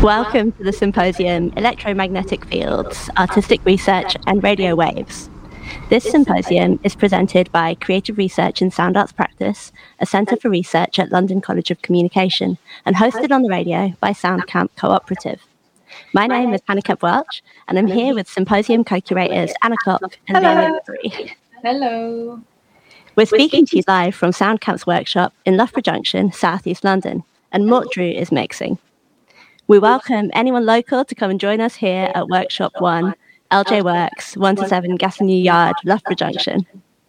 Welcome to the symposium Electromagnetic Fields, Artistic Research and Radio Waves. This symposium is presented by Creative Research in Sound Arts Practice, a centre for research at London College of Communication, and hosted on the radio by SoundCamp Cooperative. My name is Hannah Kemp-Welch, and I'm here with symposium co-curators Anna Koch and Leila Bree. Hello. We're speaking to you live from SoundCamp's workshop in Loughborough Junction, South East London, and Mort Drew is mixing. We welcome anyone local to come and join us here at Workshop 1, LJ Works, 1 to 7 Gassigny Yard, Loughborough Junction.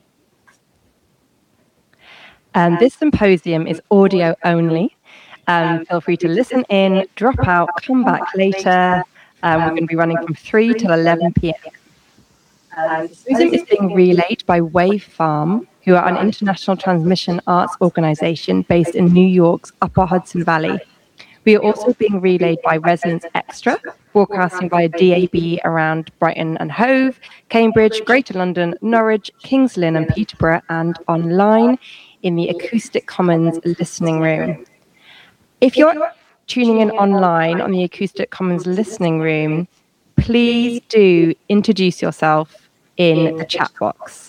This symposium is audio only. Feel free to listen in, drop out, come back later. We're going to be running from 3 till 11 p.m. The symposium is being relayed by Wave Farm, who are an international transmission arts organisation based in New York's Upper Hudson Valley. We are also being relayed by Resonance Extra, broadcasting via DAB around Brighton and Hove, Cambridge, Greater London, Norwich, Kings Lynn and Peterborough, and online in the Acoustic Commons listening room. If you're tuning in online on the Acoustic Commons listening room, please do introduce yourself in the chat box.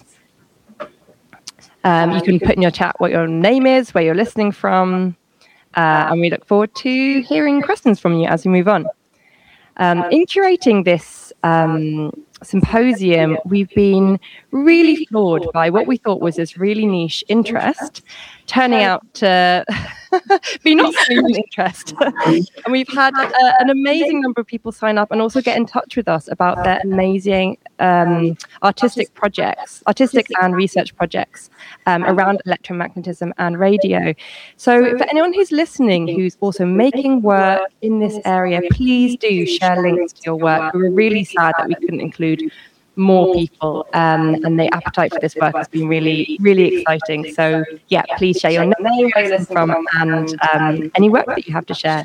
You can put in your chat what your name is, where you're listening from, and we look forward to hearing questions from you as we move on. In curating this symposium, we've been really floored by what we thought was this really niche interest, turning out to be not so niche interest. And we've had an amazing number of people sign up and also get in touch with us about their amazing artistic and research projects around electromagnetism and radio. So for anyone who's listening who's also making work in this area, please do share links to your work. We were really sad that we couldn't include more people, and the appetite for this work has been really, really exciting. So yeah, please share your name, where you listen from, and any work that you have to share.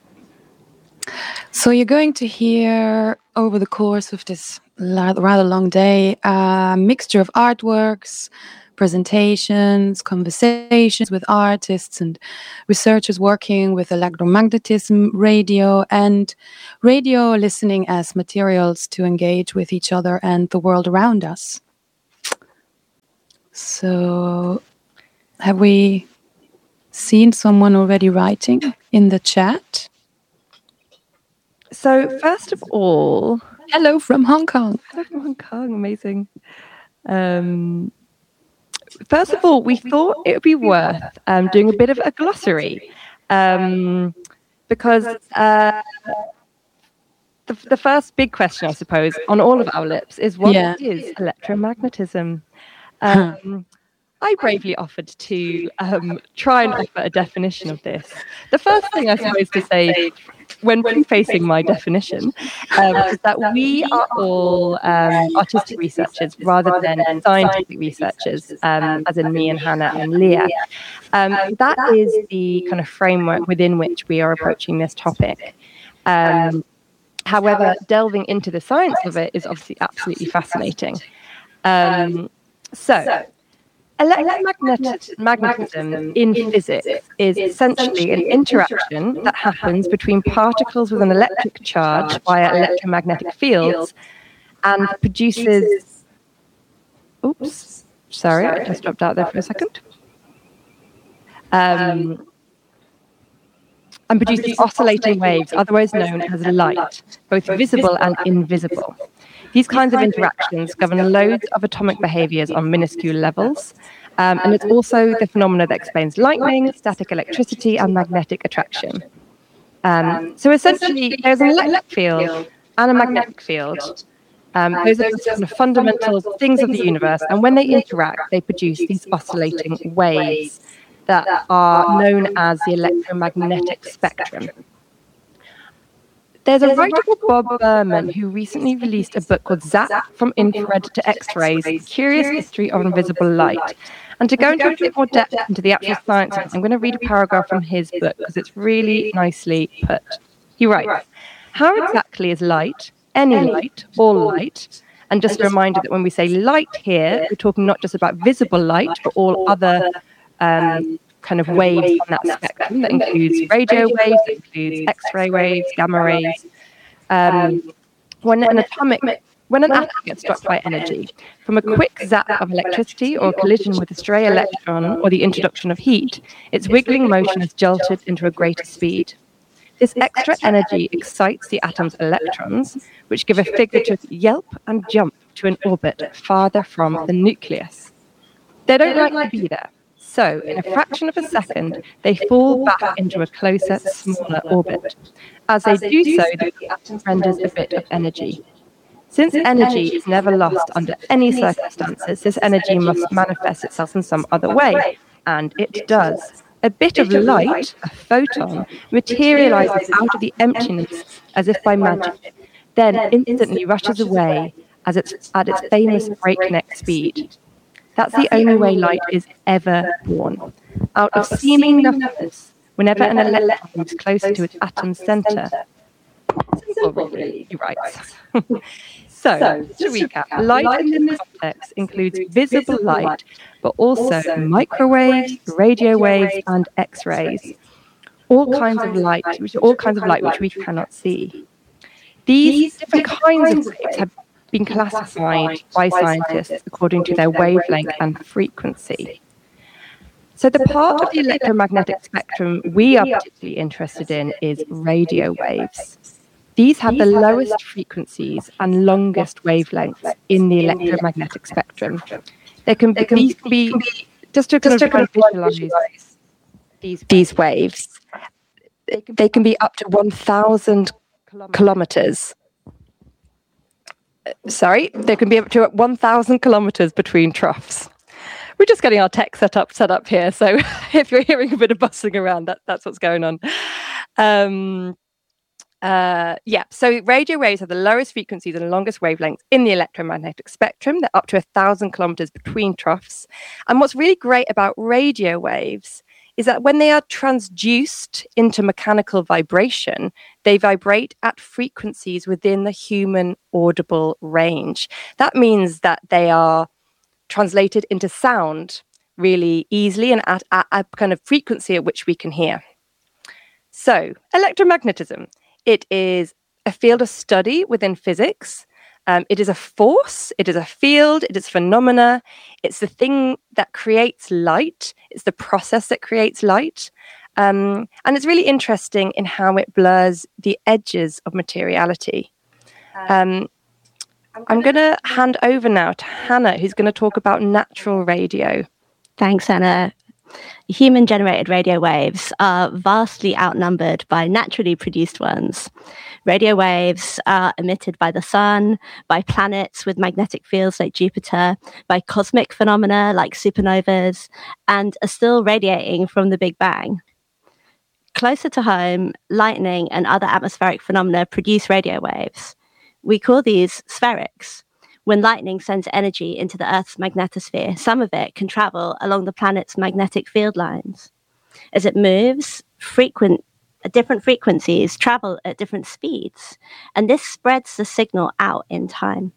So you're going to hear over the course of this rather long day a mixture of artworks, presentations, conversations with artists and researchers working with electromagnetism, radio, and radio listening as materials to engage with each other and the world around us. So, have we seen someone already writing in the chat? So, first of all, hello from Hong Kong. Hello from Hong Kong, amazing. First of all, we thought it would be worth doing a bit of a glossary, because the first big question, I suppose, on all of our lips is what is electromagnetism? I bravely offered to try and offer a definition of this. The first thing I suppose to say when prefacing my definition is that we are all artistic researchers rather than scientific researchers, as in me and Hannah and Leah. That is the kind of framework within which we are approaching this topic. However, delving into the science of it is obviously absolutely fascinating. So, electromagnetism in physics is essentially an interaction that happens between particles with an electric charge via electromagnetic fields and produces... Oops, sorry, I just dropped out there for a second. And produces oscillating waves, otherwise known as light, both visible and invisible. These kinds of interactions govern loads of atomic behaviors on minuscule levels, and it's also the phenomena that explains lightning, static electricity, and magnetic attraction. So essentially, there's an electric field and a magnetic field. Those are the kind of fundamental things of the universe, and when they interact, they produce these oscillating waves that are known as the electromagnetic spectrum. There's a writer called Bob Berman who recently released a book called Zap from Infrared to X-Rays, Curious History of Invisible Light. And to go into a bit more depth into the actual science of it, I'm going to read a paragraph from his book because it's really nicely put. He writes, "How exactly is light, any light, all light?" And just a reminder that when we say light here, we're talking not just about visible light, but all other kind of waves on that spectrum. That includes radio waves, that includes X-ray waves, gamma rays. When an atom gets struck by energy, from a quick zap of electricity or collision with a stray electron or the introduction of heat, its wiggling motion is jolted into a greater speed. This extra energy excites the atom's electrons, which give a figurative yelp and jump to an orbit farther from the nucleus. They don't like to be there, so in a fraction of a second, they fall back into a closer, smaller orbit. As they do so, the atom renders a bit of energy. Since energy is never lost under any circumstances, this energy must manifest itself in some other way, and it does. A bit of light, a photon, materializes out of the emptiness as if by magic, then instantly rushes away at its famous breakneck speed. That's the only way light is ever born. Out of seeming nothingness, whenever an electron moves closer to its atom center. Simple, really, he writes. So, to recap, light in this context includes visible light, but also microwaves, radio waves, and X-rays. All kinds of light which we cannot see. These different kinds of waves have been classified by scientists according to their wavelength and frequency. So the part of the electromagnetic spectrum we are particularly interested in is radio waves. These have the lowest frequencies and longest wavelengths in the electromagnetic spectrum. These can be just to kind of visualize these waves. They can be up to 1,000 kilometers. They can be up to 1,000 kilometers between troughs. We're just getting our tech set up here, so if you're hearing a bit of bustling around, that's what's going on. So radio waves have the lowest frequencies and longest wavelengths in the electromagnetic spectrum. They're up to 1,000 kilometers between troughs. And what's really great about radio waves is that when they are transduced into mechanical vibration, they vibrate at frequencies within the human audible range. That means that they are translated into sound really easily and at a kind of frequency at which we can hear. So, electromagnetism. It is a field of study within physics. It is a force, it is a field, it is phenomena. It's the thing that creates light. It's the process that creates light. And it's really interesting in how it blurs the edges of materiality. I'm going to hand over now to Hannah, who's going to talk about natural radio. Thanks, Anna. Human-generated radio waves are vastly outnumbered by naturally produced ones. Radio waves are emitted by the sun, by planets with magnetic fields like Jupiter, by cosmic phenomena like supernovas, and are still radiating from the Big Bang. Closer to home, lightning and other atmospheric phenomena produce radio waves. We call these spherics. When lightning sends energy into the Earth's magnetosphere, some of it can travel along the planet's magnetic field lines. As it moves, different frequencies travel at different speeds, and this spreads the signal out in time.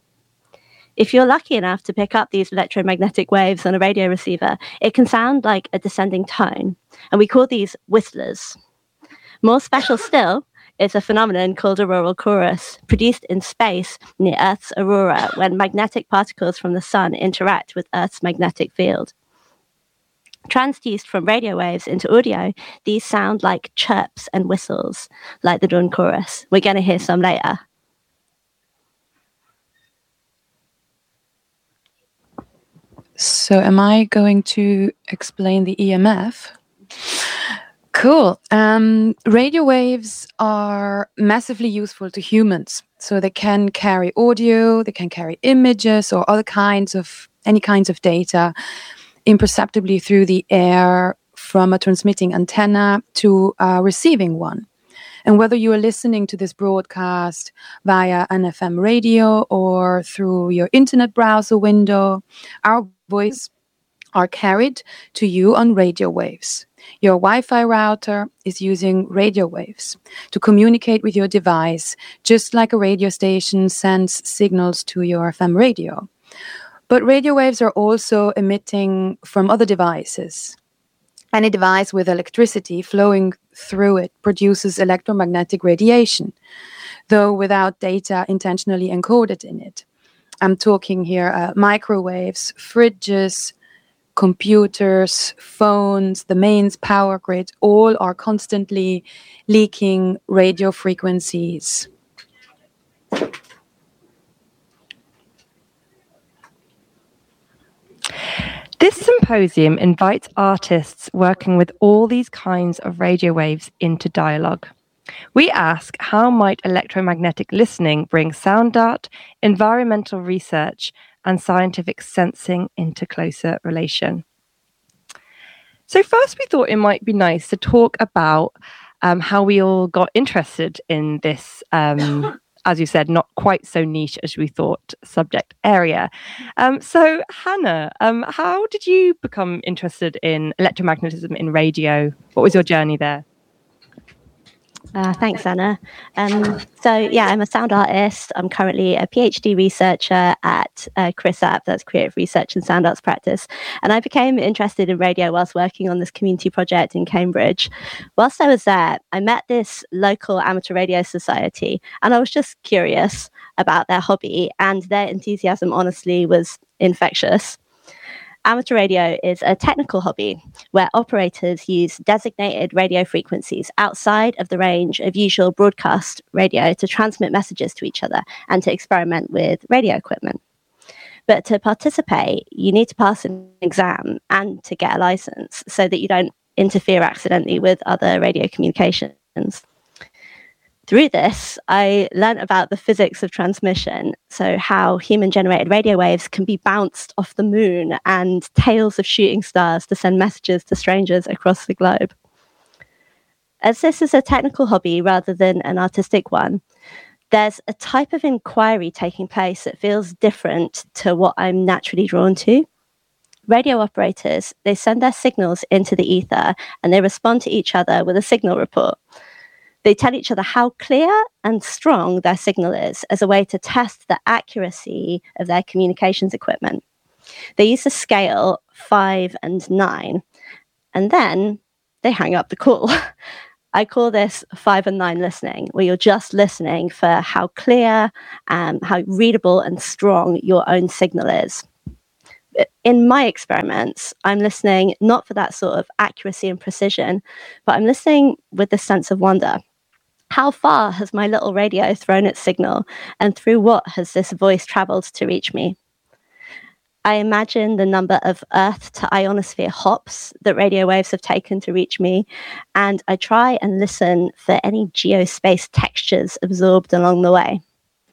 If you're lucky enough to pick up these electromagnetic waves on a radio receiver, it can sound like a descending tone, and we call these whistlers. More special still, is a phenomenon called auroral chorus, produced in space near Earth's aurora when magnetic particles from the sun interact with Earth's magnetic field. Transduced from radio waves into audio, these sound like chirps and whistles, like the dawn chorus. We're going to hear some later. So am I going to explain the EMF? Cool. Radio waves are massively useful to humans. So they can carry audio, they can carry images or any kinds of data imperceptibly through the air from a transmitting antenna to a receiving one. And whether you are listening to this broadcast via an FM radio or through your internet browser window, our voice are carried to you on radio waves. Your Wi-Fi router is using radio waves to communicate with your device, just like a radio station sends signals to your FM radio. But radio waves are also emitting from other devices. Any device with electricity flowing through it produces electromagnetic radiation, though without data intentionally encoded in it. I'm talking here microwaves, fridges, computers, phones, the mains, power grid, all are constantly leaking radio frequencies. This symposium invites artists working with all these kinds of radio waves into dialogue. We ask, how might electromagnetic listening bring sound art, environmental research, and scientific sensing into closer relation? So first, we thought it might be nice to talk about how we all got interested in this, as you said, not quite so niche as we thought subject area. So Hannah, how did you become interested in electromagnetism in radio? What was your journey there? Thanks, Anna. I'm a sound artist. I'm currently a PhD researcher at CRISAP, that's Creative Research and Sound Arts Practice. And I became interested in radio whilst working on this community project in Cambridge. Whilst I was there, I met this local amateur radio society, and I was just curious about their hobby, and their enthusiasm, honestly, was infectious. Amateur radio is a technical hobby where operators use designated radio frequencies outside of the range of usual broadcast radio to transmit messages to each other and to experiment with radio equipment. But to participate, you need to pass an exam and to get a license so that you don't interfere accidentally with other radio communications. Through this, I learned about the physics of transmission, so how human-generated radio waves can be bounced off the moon and tails of shooting stars to send messages to strangers across the globe. As this is a technical hobby rather than an artistic one, there's a type of inquiry taking place that feels different to what I'm naturally drawn to. Radio operators, they send their signals into the ether and they respond to each other with a signal report. They tell each other how clear and strong their signal is as a way to test the accuracy of their communications equipment. They use a scale 5 and 9, and then they hang up the call. I call this 5 and 9 listening, where you're just listening for how clear, how readable and strong your own signal is. In my experiments, I'm listening not for that sort of accuracy and precision, but I'm listening with this sense of wonder. How far has my little radio thrown its signal, and through what has this voice traveled to reach me? I imagine the number of Earth to ionosphere hops that radio waves have taken to reach me, and I try and listen for any geospace textures absorbed along the way.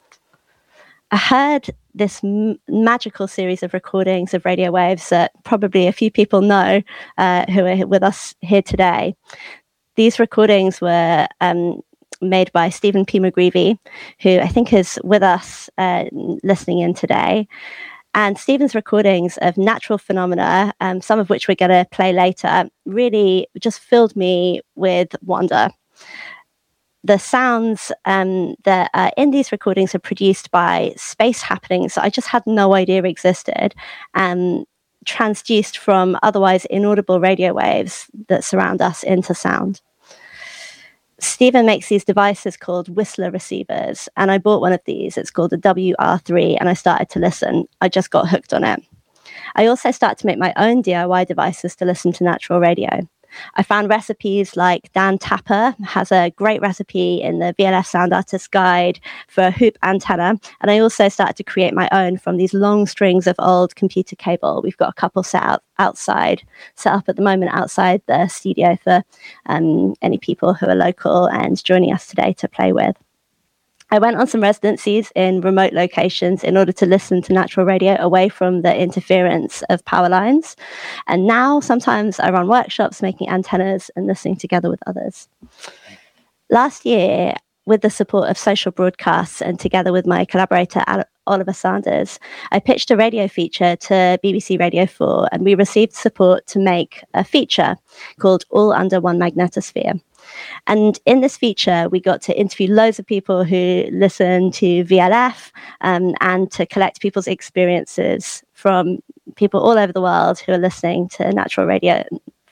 I heard this magical series of recordings of radio waves that probably a few people know who are with us here today. These recordings were made by Stephen P. McGreevy, who I think is with us listening in today. And Stephen's recordings of natural phenomena, some of which we're going to play later, really just filled me with wonder. The sounds that are in these recordings are produced by space happenings that I just had no idea existed, transduced from otherwise inaudible radio waves that surround us into sound. Stephen makes these devices called Whistler receivers, and I bought one of these. It's called a WR3, and I started to listen. I just got hooked on it. I also started to make my own DIY devices to listen to natural radio. I found recipes like Dan Tapper has a great recipe in the VLF Sound Artist Guide for a hoop antenna. And I also started to create my own from these long strings of old computer cable. We've got a couple set up at the moment outside the studio for any people who are local and joining us today to play with. I went on some residencies in remote locations in order to listen to natural radio away from the interference of power lines. And now sometimes I run workshops making antennas and listening together with others. Last year, with the support of Social Broadcasts and together with my collaborator, Oliver Sanders, I pitched a radio feature to BBC Radio 4, and we received support to make a feature called All Under One Magnetosphere. And in this feature, we got to interview loads of people who listen to VLF and to collect people's experiences from people all over the world who are listening to natural radio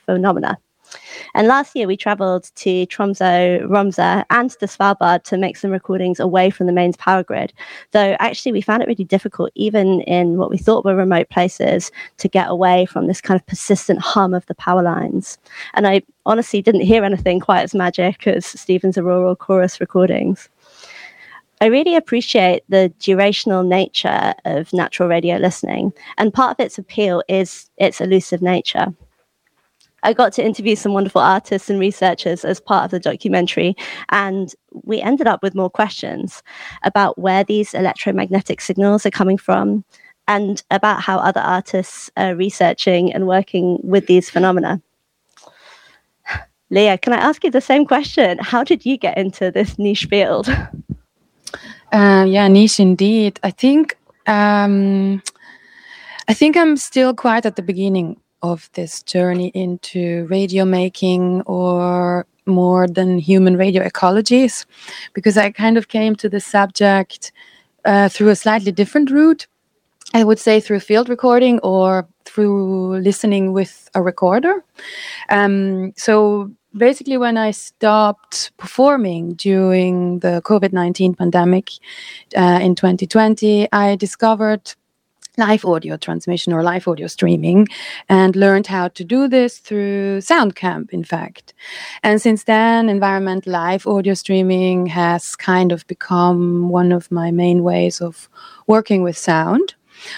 phenomena. And last year, we traveled to Tromsø, Romsa, and to Svalbard to make some recordings away from the mains power grid. Though actually, we found it really difficult, even in what we thought were remote places, to get away from this kind of persistent hum of the power lines. And I honestly didn't hear anything quite as magic as Stephen's Auroral Chorus recordings. I really appreciate the durational nature of natural radio listening, and part of its appeal is its elusive nature. I got to interview some wonderful artists and researchers as part of the documentary, and we ended up with more questions about where these electromagnetic signals are coming from and about how other artists are researching and working with these phenomena. Leah, can I ask you the same question? How did you get into this niche field? Yeah, niche indeed. I think I'm still quite at the beginning of this journey into radio making, or more than human radio ecologies, because I kind of came to the subject through a slightly different route. I would say through field recording or through listening with a recorder. So basically, when I stopped performing during the COVID-19 pandemic in 2020, I discovered live audio transmission or live audio streaming, and learned how to do this through SoundCamp, in fact. And since then, environmental live audio streaming has kind of become one of my main ways of working with sound.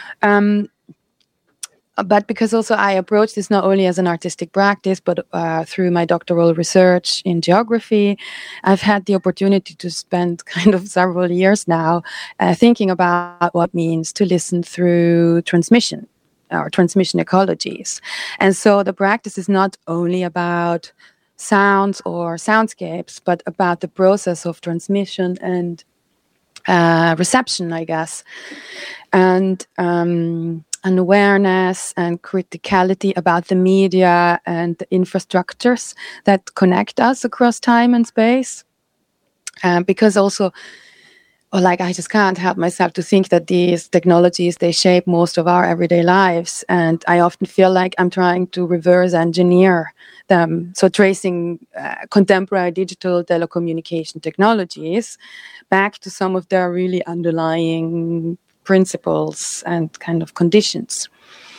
But because also I approach this not only as an artistic practice, but through my doctoral research in geography, I've had the opportunity to spend kind of several years now thinking about what it means to listen through transmission or transmission ecologies. And so the practice is not only about sounds or soundscapes, but about the process of transmission and reception, I guess. And an awareness and criticality about the media and the infrastructures that connect us across time and space. Because also, I just can't help myself to think that these technologies, they shape most of our everyday lives. And I often feel like I'm trying to reverse engineer them. So tracing contemporary digital telecommunication technologies back to some of their really underlying principles and kind of conditions.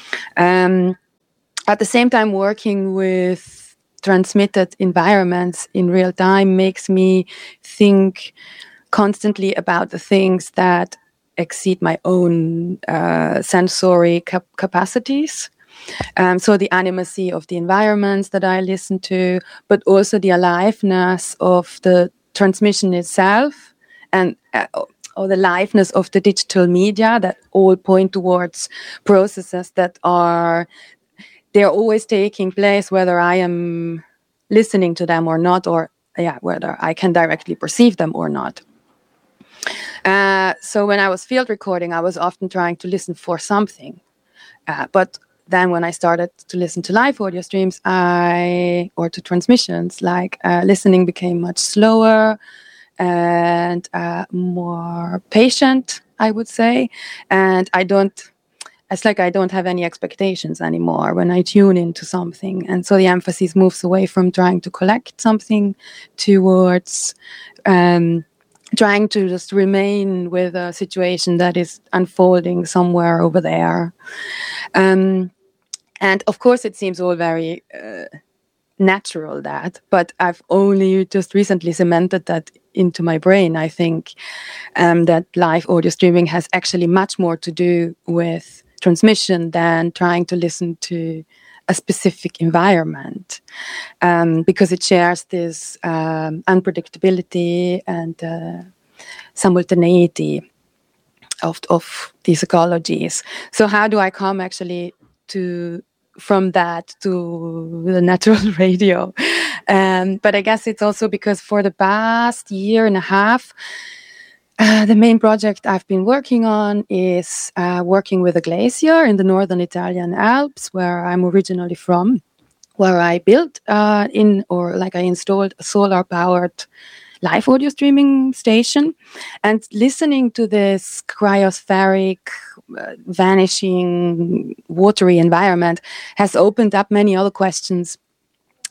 At the same time, working with transmitted environments in real time makes me think constantly about the things that exceed my own sensory capacities. So the animacy of the environments that I listen to, but also the aliveness of the transmission itself, and or the liveness of the digital media that all point towards processes that they're always taking place, whether I am listening to them or not, or whether I can directly perceive them or not. So when I was field recording, I was often trying to listen for something. But then when I started to listen to live audio streams or to transmissions, listening became much slower and more patient, I would say. And it's like I don't have any expectations anymore when I tune into something. And so the emphasis moves away from trying to collect something towards trying to just remain with a situation that is unfolding somewhere over there. And of course, it seems all very natural but I've only just recently cemented that into my brain. I think that live audio streaming has actually much more to do with transmission than trying to listen to a specific environment, because it shares this unpredictability and simultaneity of these ecologies. So how do I come actually from that to the natural radio? But I guess it's also because for the past year and a half, the main project I've been working on is working with a glacier in the northern Italian Alps, where I'm originally from, where I built I installed a solar-powered live audio streaming station. And listening to this cryospheric, vanishing, watery environment has opened up many other questions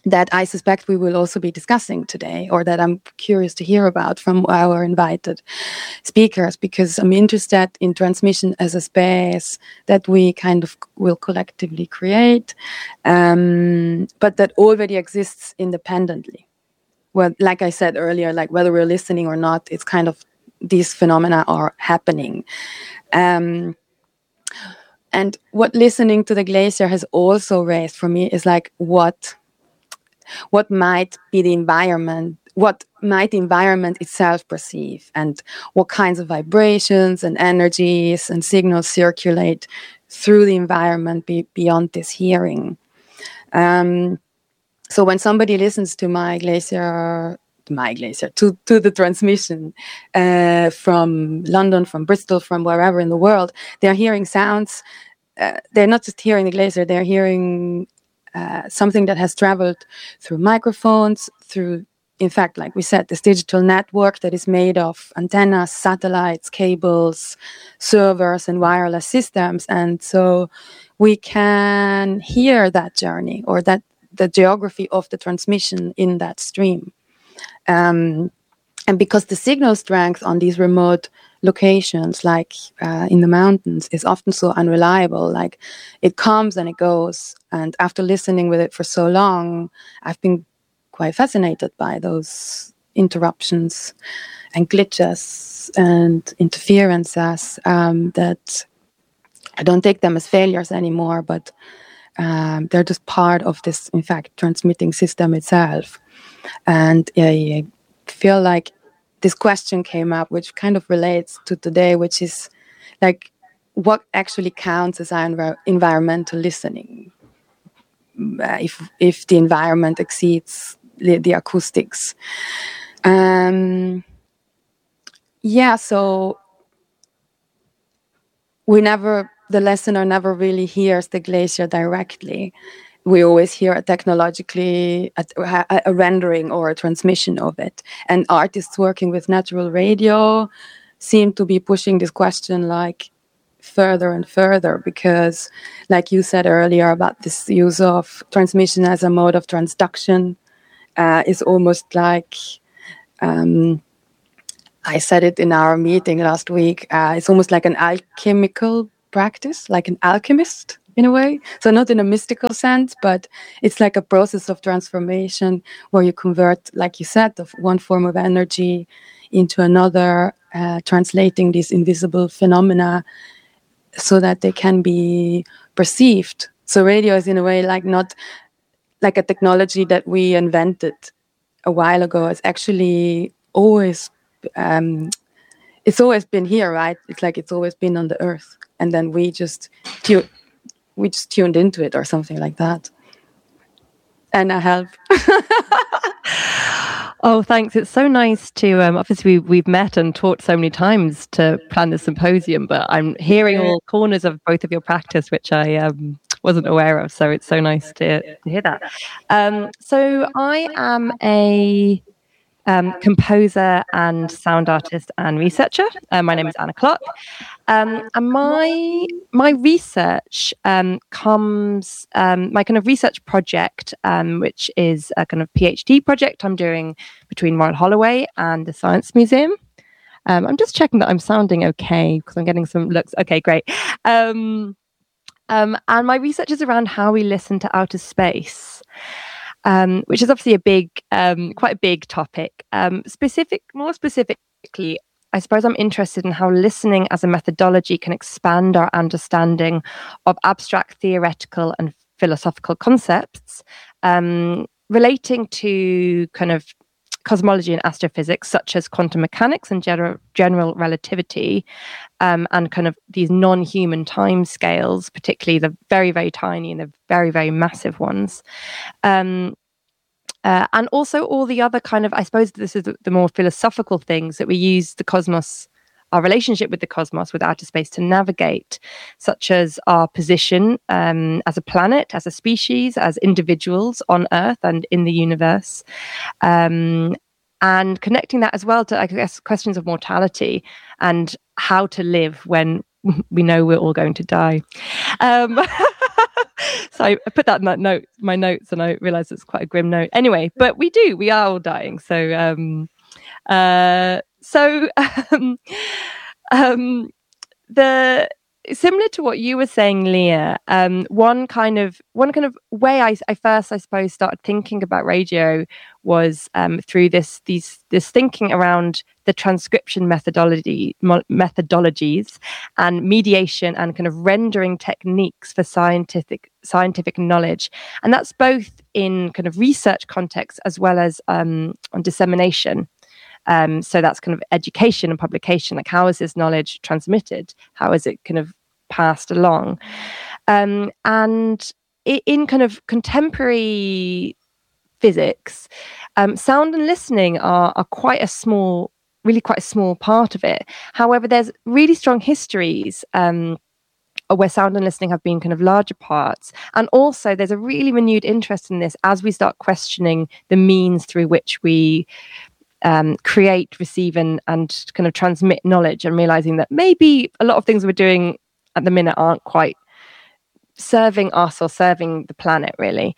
that I suspect we will also be discussing today, or that I'm curious to hear about from our invited speakers, because I'm interested in transmission as a space that we kind of will collectively create, but that already exists independently. Well, like I said earlier, like whether we're listening or not, it's kind of these phenomena are happening. And what listening to the glacier has also raised for me is like what might be the environment, what might the environment itself perceive, and what kinds of vibrations and energies and signals circulate through the environment beyond this hearing. So when somebody listens to to the transmission from London, from Bristol, from wherever in the world, they're hearing sounds. They're not just hearing the glacier, they're hearing something that has traveled through microphones, through, in fact, like we said, this digital network that is made of antennas, satellites, cables, servers, and wireless systems. And so we can hear that journey, or that the geography of the transmission in that stream. And because the signal strength on these remote locations, like in the mountains, is often so unreliable, like it comes and it goes. And after listening with it for so long, I've been quite fascinated by those interruptions and glitches and interferences, that I don't take them as failures anymore, but they're just part of this, in fact, transmitting system itself. And I feel like this question came up, which kind of relates to today, which is like, what actually counts as environmental listening? If the environment exceeds the acoustics. So the listener never really hears the glacier directly. We always hear a technologically a rendering or a transmission of it. And artists working with natural radio seem to be pushing this question like further and further, because like you said earlier about this use of transmission as a mode of transduction, is almost like, I said it in our meeting last week, it's almost like an alchemical practice, like an alchemist in a way. So not in a mystical sense, but it's like a process of transformation where you convert, like you said, of one form of energy into another, translating these invisible phenomena so that they can be perceived. So radio is in a way like not like a technology that we invented a while ago. It's actually always, it's always been here, right? It's like it's always been on the earth, and then we just tuned into it or something like that. And I help. Oh, thanks. It's so nice to, obviously we've met and talked so many times to plan this symposium, but I'm hearing all corners of both of your practice, which I wasn't aware of. So it's so nice to hear that. So I am a composer and sound artist and researcher. My name is Anna Klock. And my research comes, my kind of research project, which is a kind of PhD project I'm doing between Royal Holloway and the Science Museum. I'm just checking that I'm sounding okay because I'm getting some looks. Okay, great. And my research is around how we listen to outer space. Which is obviously a big, quite a big topic. More specifically, I suppose I'm interested in how listening as a methodology can expand our understanding of abstract theoretical and philosophical concepts relating to kind of cosmology and astrophysics, such as quantum mechanics and general relativity, and kind of these non-human time scales, particularly the very, very tiny and the very, very massive ones. And also all the other kind of, I suppose this is the more philosophical things that we use the cosmos, our relationship with the cosmos, with outer space, to navigate, such as our position as a planet, as a species, as individuals on Earth and in the universe, and connecting that as well to, I guess, questions of mortality and how to live when we know we're all going to die. So I put that in my notes, and I realized it's quite a grim note. Anyway, but we are all dying. So the similar to what you were saying, Leah, one kind of way I first, I suppose, started thinking about radio was through this thinking around the transcription methodologies and mediation and kind of rendering techniques for scientific knowledge, and that's both in kind of research context as well as on dissemination. So that's kind of education and publication. Like, how is this knowledge transmitted? How is it kind of passed along? And in kind of contemporary physics, sound and listening are quite a small part of it. However, there's really strong histories where sound and listening have been kind of larger parts. And also there's a really renewed interest in this as we start questioning the means through which we create, receive, and kind of transmit knowledge, and realizing that maybe a lot of things we're doing at the minute aren't quite serving us or serving the planet, really.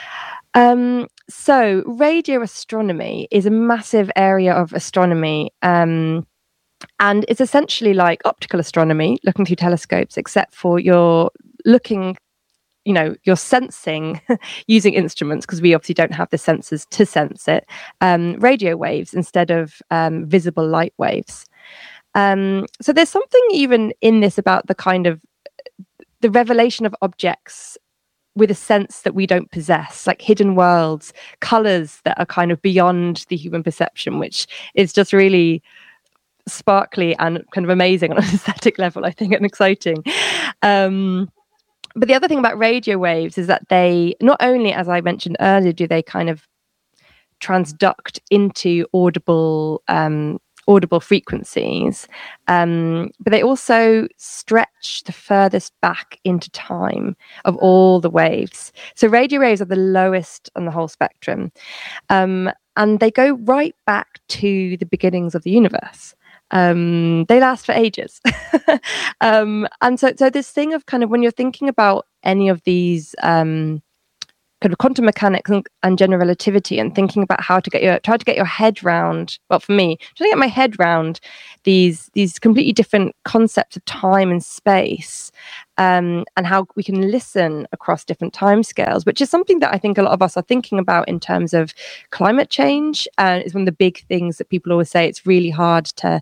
So radio astronomy is a massive area of astronomy, and it's essentially like optical astronomy, looking through telescopes, except for you're looking, you're sensing using instruments, because we obviously don't have the sensors to sense it, radio waves instead of visible light waves. So there's something even in this about the kind of the revelation of objects with a sense that we don't possess, like hidden worlds, colors that are kind of beyond the human perception, which is just really sparkly and kind of amazing on an aesthetic level, I think, and exciting. But the other thing about radio waves is that they not only, as I mentioned earlier, do they kind of transduct into audible frequencies, but they also stretch the furthest back into time of all the waves. So radio waves are the lowest on the whole spectrum, and they go right back to the beginnings of the universe. They last for ages. And so this thing of kind of, when you're thinking about any of these kind of quantum mechanics and general relativity, and thinking about how to try to get your head round, well, for me, trying to get my head round these completely different concepts of time and space, and how we can listen across different timescales, which is something that I think a lot of us are thinking about in terms of climate change. And it's one of the big things that people always say. It's really hard to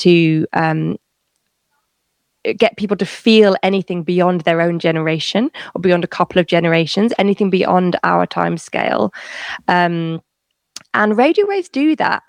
get people to feel anything beyond their own generation, or beyond a couple of generations, anything beyond our time scale. And radio waves do that.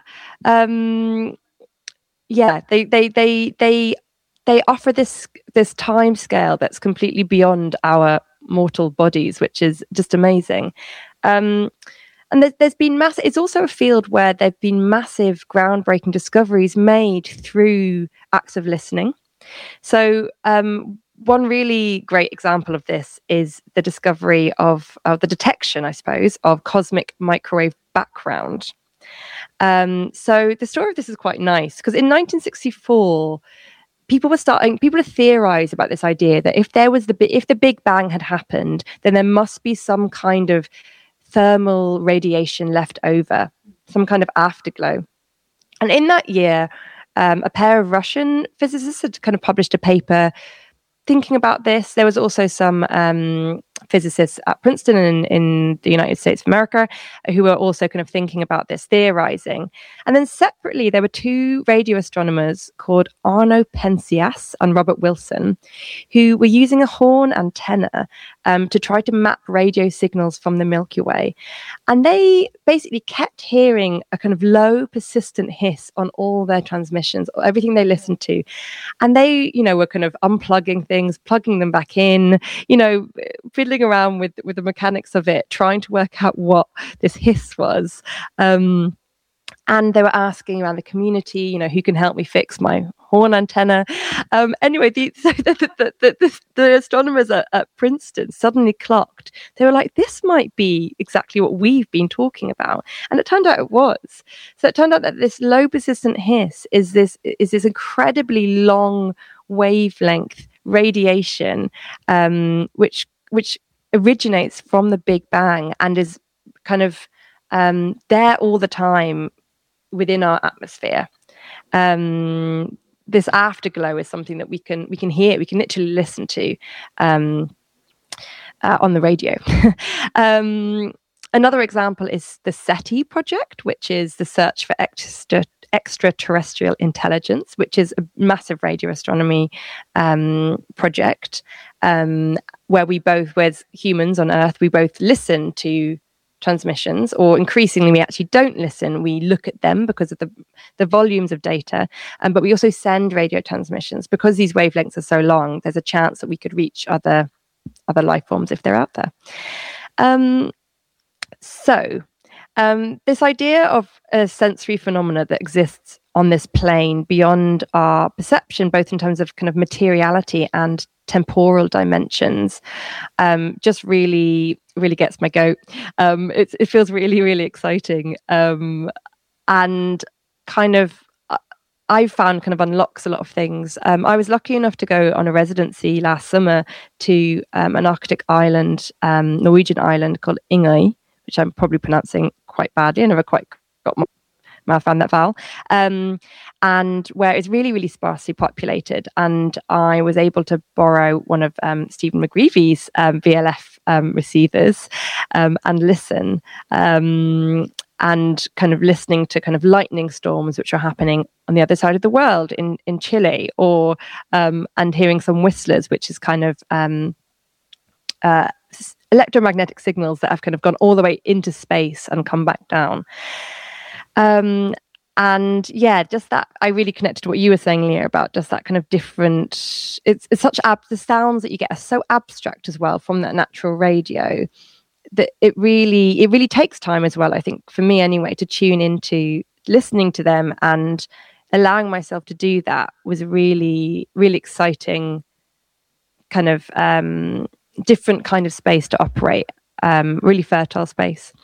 They offer this time scale that's completely beyond our mortal bodies, which is just amazing. And there's been it's also a field where there've been massive groundbreaking discoveries made through acts of listening. So one really great example of this is the discovery of the detection, I suppose, of cosmic microwave background. So the story of this is quite nice, because in 1964, people were theorizing about this idea that if the Big Bang had happened, then there must be some kind of thermal radiation left over, some kind of afterglow. And in that year, a pair of Russian physicists had kind of published a paper thinking about this. There was also some physicists at Princeton in the United States of America who were also kind of thinking about this, theorizing. And then separately, there were two radio astronomers called Arno Penzias and Robert Wilson, who were using a horn antenna to try to map radio signals from the Milky Way. And they basically kept hearing a kind of low, persistent hiss on all their transmissions, everything they listened to. And they, were kind of unplugging things, plugging them back in, fiddling around with the mechanics of it, trying to work out what this hiss was. And they were asking around the community, who can help me fix my horn antenna? Anyway, the astronomers at Princeton suddenly clocked. They were like, this might be exactly what we've been talking about. And it turned out it was. So it turned out that this low persistent hiss is this incredibly long wavelength radiation, which originates from the Big Bang and is kind of there all the time within our atmosphere. This afterglow is something that we can hear, we can literally listen to on the radio. Another example is the SETI project, which is the search for extraterrestrial intelligence, which is a massive radio astronomy project where we both, as humans on Earth, we both listen to transmissions, or increasingly we actually don't listen. We look at them because of the volumes of data, but we also send radio transmissions because these wavelengths are so long. There's a chance that we could reach other life forms if they're out there. So this idea of a sensory phenomena that exists on this plane beyond our perception, both in terms of kind of materiality and temporal dimensions, just really gets my goat. It feels really exciting, and kind of I've found kind of unlocks a lot of things. I was lucky enough to go on a residency last summer to an Arctic island, Norwegian island called Ingøy, which I'm probably pronouncing quite badly. I never quite got my mouth around that vowel, and where it's really sparsely populated. And I was able to borrow one of Stephen McGreevy's VLF receivers and listen, and kind of listening to kind of lightning storms which are happening on the other side of the world in Chile, or and hearing some whistlers, which is kind of electromagnetic signals that have kind of gone all the way into space and come back down. And yeah, just that, I really connected to what you were saying, Leah, about just that kind of different, it's such the sounds that you get are so abstract as well from that natural radio, that it really takes time as well, I think, for me anyway, to tune into listening to them, and allowing myself to do that was a really exciting kind of different kind of space to operate, really fertile space.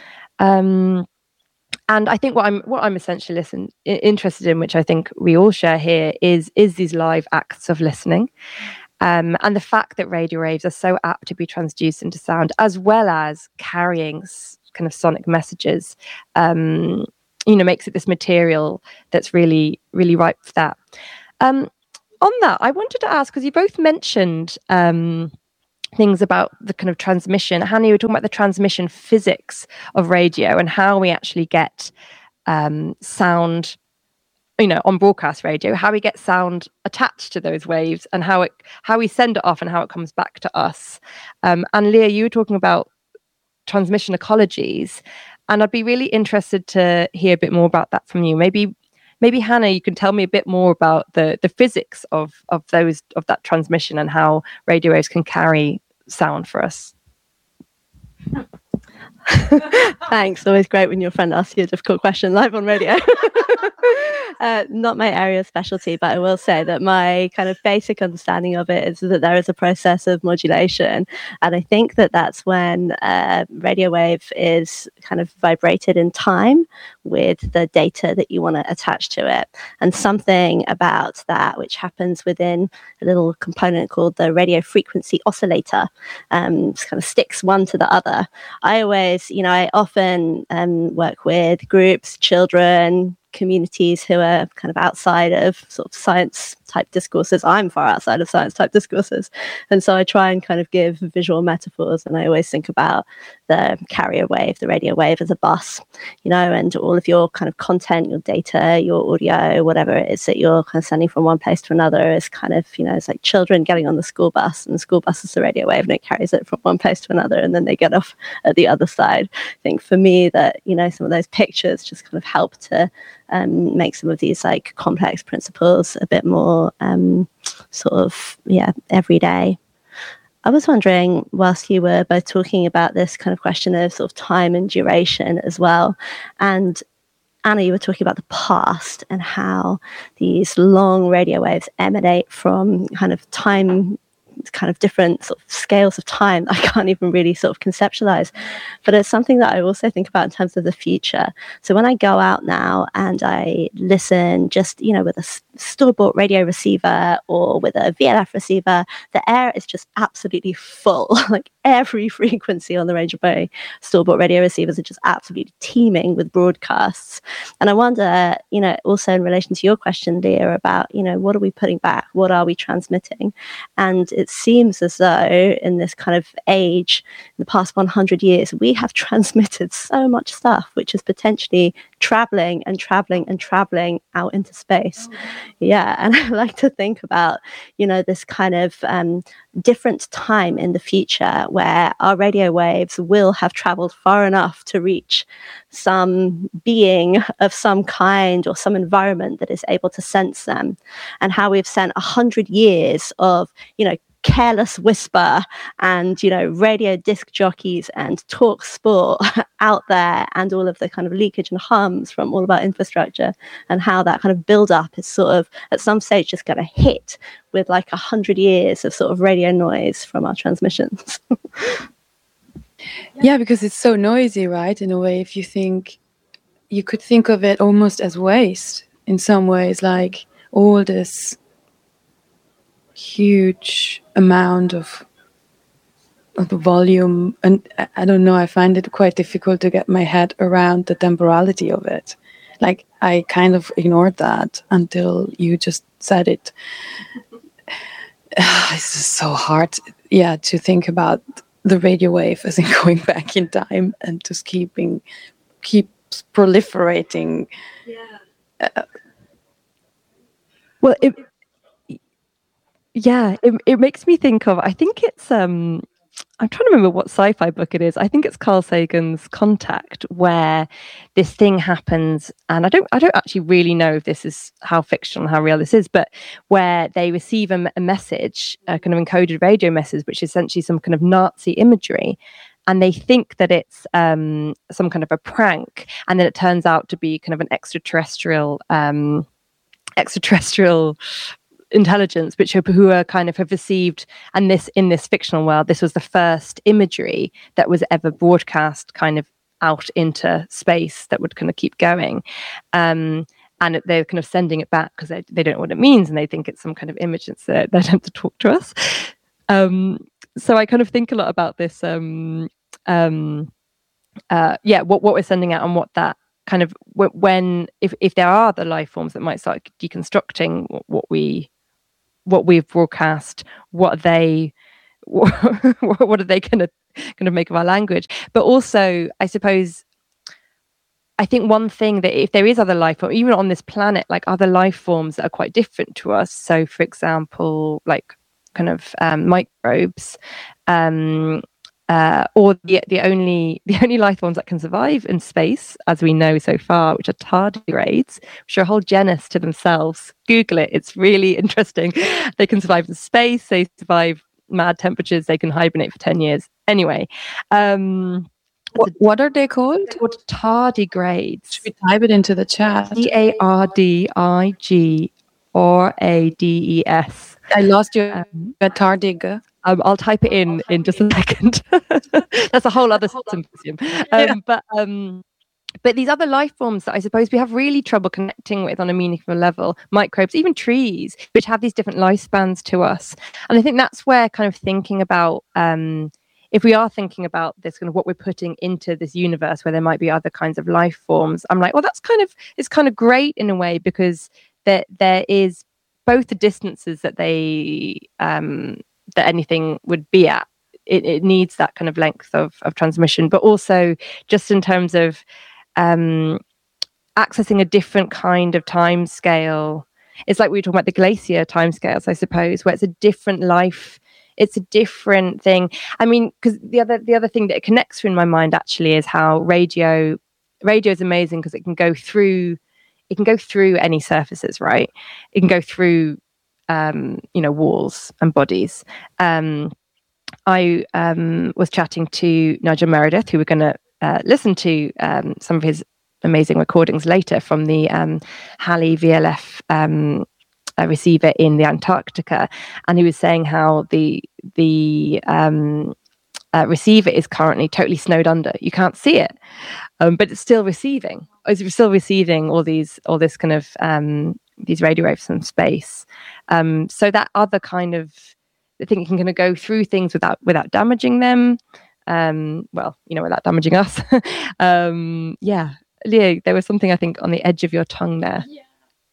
And I think what I'm essentially interested in, which I think we all share here, is these live acts of listening, and the fact that radio waves are so apt to be transduced into sound, as well as carrying kind of sonic messages. Makes it this material that's really ripe for that. On that, I wanted to ask, because you both mentioned things about the kind of transmission. Hannah, you were talking about the transmission physics of radio and how we actually get sound, on broadcast radio, how we get sound attached to those waves, and how we send it off and how it comes back to us. And Leah, you were talking about transmission ecologies, and I'd be really interested to hear a bit more about that from you. Maybe Hannah, you can tell me a bit more about the physics of that transmission and how radio waves can carry sound for us. Thanks. Always great when your friend asks you a difficult question live on radio. Not my area of specialty, but I will say that my kind of basic understanding of it is that there is a process of modulation, and I think that that's when radio wave is kind of vibrated in time with the data that you want to attach to it, and something about that which happens within a little component called the radio frequency oscillator kind of sticks one to the other. I often work with groups, children, communities who are kind of outside of sort of science type discourses. I'm far outside of science type discourses, and so I try and kind of give visual metaphors, and I always think about the carrier wave, the radio wave, as a bus, and all of your kind of content, your data, your audio, whatever it is that you're kind of sending from one place to another is kind of, it's like children getting on the school bus, and the school bus is the radio wave, and it carries it from one place to another, and then they get off at the other side. I think for me that, some of those pictures just kind of help to make some of these like complex principles a bit more everyday. I was wondering, whilst you were both talking about this kind of question of sort of time and duration as well, and Anna, you were talking about the past and how these long radio waves emanate from kind of time kind of different sort of scales of time that I can't even really sort of conceptualize. But it's something that I also think about in terms of the future. So when I go out now and I listen just, with a store-bought radio receiver or with a VLF receiver, the air is just absolutely full. Like every frequency on the range of my store-bought radio receivers are just absolutely teeming with broadcasts. And I wonder, also in relation to your question, Leah, about, what are we putting back? What are we transmitting? And it seems as though in this kind of age, in the past 100 years, we have transmitted so much stuff, which is potentially traveling and traveling and traveling out into space. Yeah. And I like to think about, this kind of different time in the future where our radio waves will have traveled far enough to reach some being of some kind or some environment that is able to sense them, and how we've sent 100 years of, careless whisper and, radio disc jockeys and talk sport out there, and all of the kind of leakage and hums from all of our infrastructure, and how that kind of build up is sort of at some stage just going to hit with like 100 years of sort of radio noise from our transmissions. Yeah, because it's so noisy, right? In a way, if you think, you could think of it almost as waste in some ways, like all this huge amount of the volume. And I don't know, I find it quite difficult to get my head around the temporality of it. Like, I kind of ignored that until you just said it. It's just so hard, to think about the radio wave as in going back in time and just keep proliferating. Well, it makes me think of, I think it's I'm trying to remember what sci-fi book it is. I think it's Carl Sagan's Contact, where this thing happens, and I don't actually really know if this is how fictional, how real this is, but where they receive a message, a kind of encoded radio message, which is essentially some kind of Nazi imagery, and they think that it's some kind of a prank, and then it turns out to be kind of an extraterrestrial intelligence, who are kind of have received, and this in this fictional world, this was the first imagery that was ever broadcast kind of out into space that would kind of keep going, and they're kind of sending it back because they don't know what it means, and they think it's some kind of image that's they don't have to talk to us. So I kind of think a lot about this what we're sending out, and what that kind of if there are other life forms that might start deconstructing what we've broadcast, what are they going to make of our language? But also, I suppose, I think one thing that if there is other life form, even on this planet, like other life forms that are quite different to us, so for example, like kind of microbes, or the only life forms that can survive in space, as we know so far, which are tardigrades, which are a whole genus to themselves. Google it; it's really interesting. They can survive in space. They survive mad temperatures. They can hibernate for 10 years. Anyway, what are they called? Tardigrades. Should we type it into the chat? TARDIGRADES. I lost you at tardig. I'll type it in just a second. That's a whole other symposium. But these other life forms that I suppose we have really trouble connecting with on a meaningful level, microbes, even trees, which have these different lifespans to us. And I think that's where kind of thinking about, if we are thinking about this, kind of what we're putting into this universe where there might be other kinds of life forms, I'm like, well, it's kind of great in a way, because there is both the distances that that anything would be at. It needs that kind of length of transmission, but also just in terms of accessing a different kind of time scale. It's like we were talking about the glacier time scales, I suppose, where it's a different life. It's a different thing. I mean, because the other thing that it connects to in my mind actually is how radio is amazing, because it can go through any surfaces, right? It can go through walls and bodies. I was chatting to Nigel Meredith, who we're going to listen to some of his amazing recordings later from the Halley VLF receiver in the Antarctica, and he was saying how the receiver is currently totally snowed under. You can't see it, but it's still receiving. It's still receiving all this kind of these radio waves from space. So that other kind of, I think, can kind of go through things without damaging them. Without damaging us. Yeah, Leo, there was something I think on the edge of your tongue there. Yeah.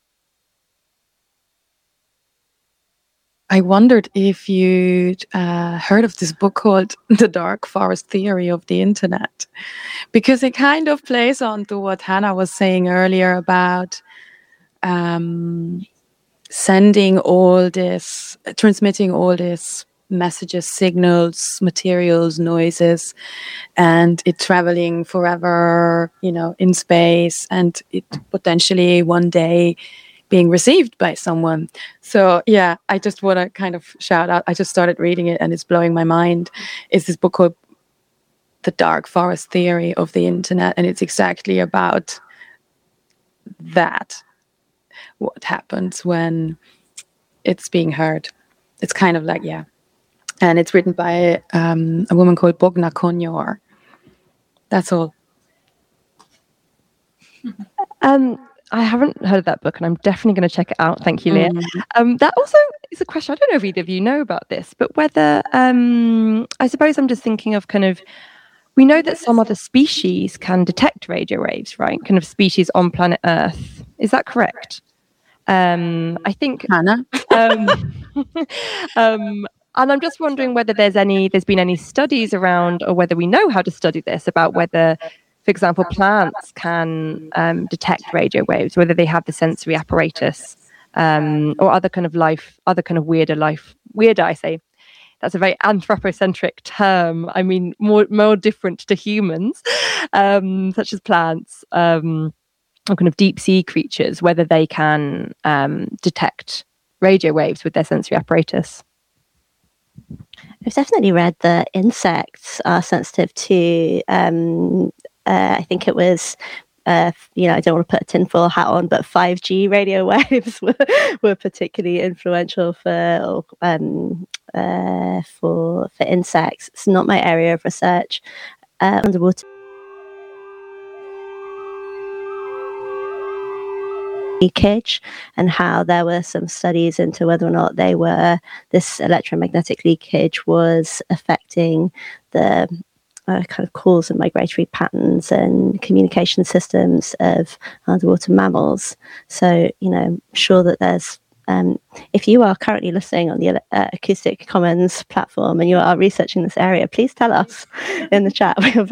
I wondered if you'd heard of this book called The Dark Forest Theory of the Internet, because it kind of plays on to what Hannah was saying earlier about transmitting all this messages, signals, materials, noises, and it traveling forever, in space, and it potentially one day being received by someone. So yeah, I just want to kind of shout out, I just started reading it and it's blowing my mind. It's this book called The Dark Forest Theory of the Internet, and it's exactly about that, what happens when it's being heard. It's kind of like, yeah. And it's written by a woman called Bogna Konyor. That's all. I haven't heard of that book, and I'm definitely going to check it out. Thank you, Leah. That also is a question. I don't know if either of you know about this, but whether I suppose I'm just thinking of kind of, we know that some other species can detect radio waves, right? Kind of species on planet Earth. Is that correct? I think Hannah. And I'm just wondering whether there's been any studies around, or whether we know how to study this, about whether, for example, plants can detect radio waves, whether they have the sensory apparatus, or other kind of weirder, I say. That's a very anthropocentric term. I mean, more different to humans, such as plants, or kind of deep sea creatures, whether they can detect radio waves with their sensory apparatus. I've definitely read that insects are sensitive to, I think it was, I don't want to put a tinfoil hat on, but 5G radio waves were particularly influential for insects. It's not my area of research. Underwater leakage, and how there were some studies into whether or not this electromagnetic leakage was affecting the kind of calls and migratory patterns and communication systems of underwater mammals. So, I'm sure that there's, if you are currently listening on the Acoustic Commons platform and you are researching this area, please tell us in the chat. We are